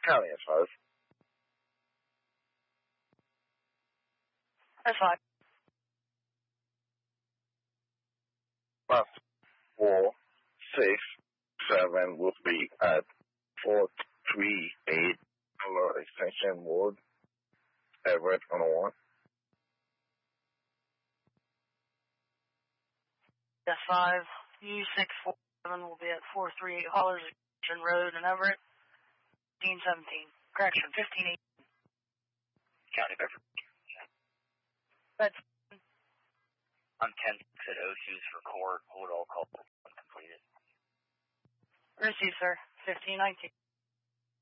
County is 5. That's fine. 5, 4, 6, 7 would be at 438 extension Wood, Everett on 1. That's 5. U647 will be at 438 Hollers Extension Road in Everett. 1517. Correction, 1518. County Bedford. That's I'm 10 at Oshus for court. Hold all calls completed. received, sir. 1519.